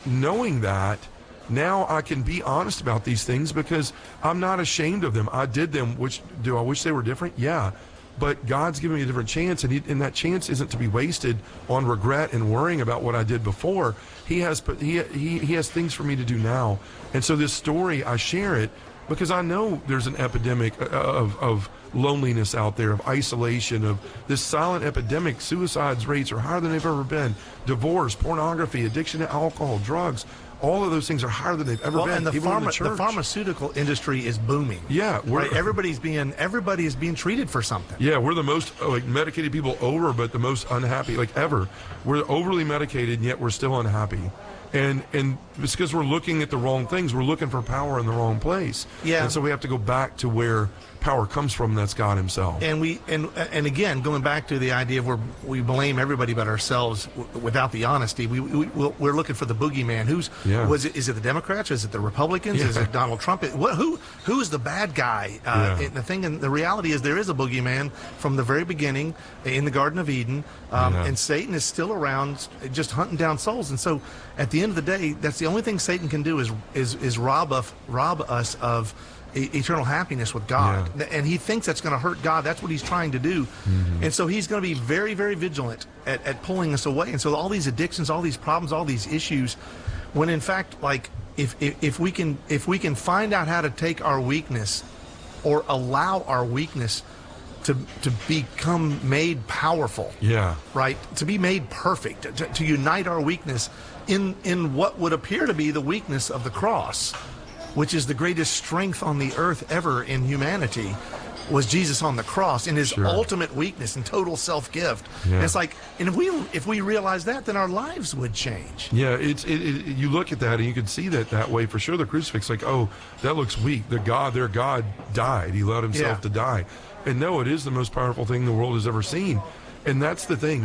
knowing that, now I can be honest about these things because I'm not ashamed of them. I did them. Do I wish they were different? Yeah. But God's given me a different chance, and that chance isn't to be wasted on regret and worrying about what I did before. He has things for me to do now. And so this story, I share it because I know there's an epidemic of loneliness out there, of isolation, of this silent epidemic. Suicides rates are higher than they've ever been. Divorce, pornography, addiction to alcohol, drugs. All of those things are higher than they've ever been. And the pharmaceutical industry is booming. Yeah, right? Everybody is being treated for something. Yeah, we're the most medicated people but the most unhappy ever. We're overly medicated, and yet we're still unhappy. And it's because we're looking at the wrong things. We're looking for power in the wrong place. Yeah. And so we have to go back to where power comes from. That's God Himself. And again, going back to the idea of we blame everybody but ourselves without the honesty. We're looking for the boogeyman. Is it the Democrats? Is it the Republicans? Is it Donald Trump? Who is the bad guy? And the reality is there is a boogeyman from the very beginning in the Garden of Eden, and Satan is still around, just hunting down souls. And so, at the end of the day, that's the only thing Satan can do is rob us of eternal happiness with God. And he thinks that's going to hurt God. That's what he's trying to do. And so he's going to be very, very vigilant at pulling us away. And so all these addictions, all these problems, all these issues, when in fact, if we can find out how to take our weakness or allow our weakness to become made powerful, right? To be made perfect, to unite our weakness in what would appear to be the weakness of the cross, which is the greatest strength on the earth ever in humanity, was Jesus on the cross in his ultimate weakness and total self-gift. And it's and if we realize that, then our lives would change. Yeah, you look at that and you can see that way for sure. The crucifix, that looks weak. Their God died. He allowed himself to die. And no, it is the most powerful thing the world has ever seen. And that's the thing.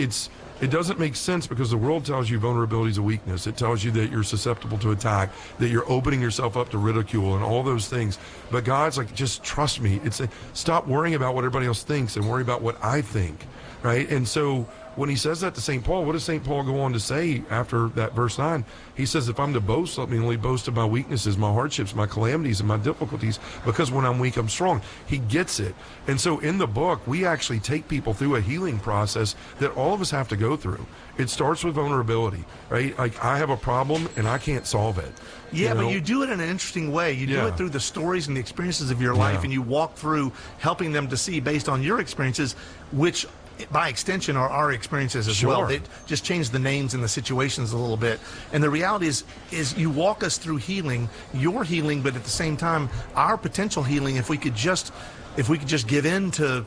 It doesn't make sense because the world tells you vulnerability is a weakness. It tells you that you're susceptible to attack, that you're opening yourself up to ridicule and all those things. But God's just trust me. Stop worrying about what everybody else thinks and worry about what I think, right? And so when he says that to St. Paul, what does St. Paul go on to say after that verse 9? He says, if I'm to boast, let me only boast of my weaknesses, my hardships, my calamities, and my difficulties, because when I'm weak, I'm strong. He gets it. And so in the book, we actually take people through a healing process that all of us have to go through. It starts with vulnerability, right? I have a problem and I can't solve it. Yeah, but you do it in an interesting way. You do it through the stories and the experiences of your life, and you walk through helping them to see, based on your experiences, which by extension are our experiences as well. They just change the names and the situations a little bit. And the reality is you walk us through healing, your healing, but at the same time, our potential healing, if we could just give in to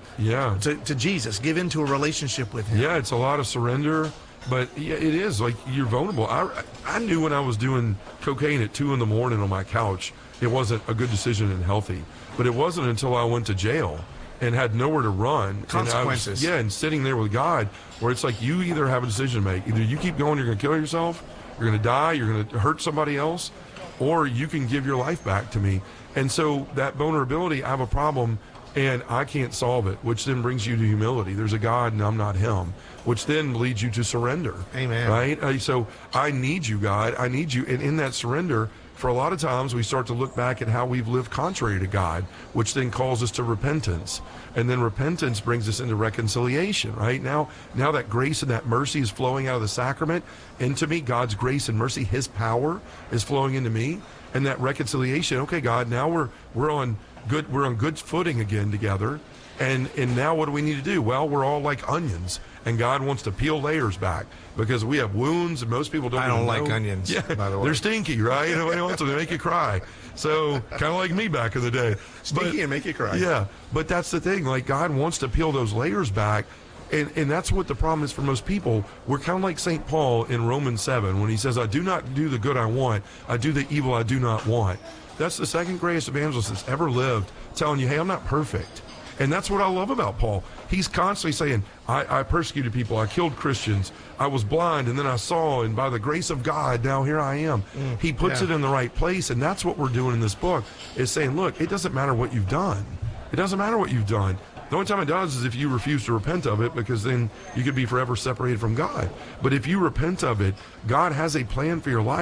Jesus, give into a relationship with him. Yeah, it's a lot of surrender. But it is you're vulnerable. I knew when I was doing cocaine at 2 a.m. on my couch, it wasn't a good decision and healthy. But it wasn't until I went to jail and had nowhere to run. Consequences. And sitting there with God, where it's you either have a decision to make. Either you keep going, you're going to kill yourself, you're going to die, you're going to hurt somebody else, or you can give your life back to me. And so that vulnerability, I have a problem, and I can't solve it, which then brings you to humility. There's a God, and I'm not him, which then leads you to surrender. Amen. Right? So I need you, God. I need you. And in that surrender, for a lot of times, we start to look back at how we've lived contrary to God, which then calls us to repentance. And then repentance brings us into reconciliation, right? Now that grace and that mercy is flowing out of the sacrament into me, God's grace and mercy, his power is flowing into me. And that reconciliation, okay, God, now we're on good footing again together. And now what do we need to do? Well, we're all like onions, and God wants to peel layers back because we have wounds, and most people don't. I don't like onions. Yeah, by the way, they're stinky, right? Nobody wants them to make you cry. So kind of like me back in the day, stinky and make you cry. Yeah, but that's the thing. God wants to peel those layers back. And that's what the problem is for most people. We're kind of like St. Paul in Romans 7 when he says, I do not do the good I want, I do the evil I do not want. That's the second greatest evangelist that's ever lived, telling you, hey, I'm not perfect. And that's what I love about Paul. He's constantly saying, I persecuted people, I killed Christians, I was blind, and then I saw, and by the grace of God, now here I am. He puts it in the right place, and that's what we're doing in this book, is saying, look, it doesn't matter what you've done. It doesn't matter what you've done. The only time it does is if you refuse to repent of it, because then you could be forever separated from God. But if you repent of it, God has a plan for your life.